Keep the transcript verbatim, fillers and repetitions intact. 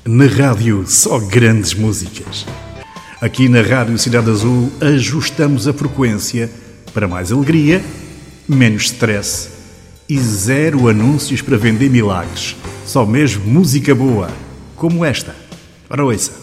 Na rádio, só grandes músicas. Aqui na Rádio Cidade Azul, ajustamos a frequência para mais alegria, menos stress e zero anúncios para vender milagres. Só mesmo música boa, como esta. Ora, ouça.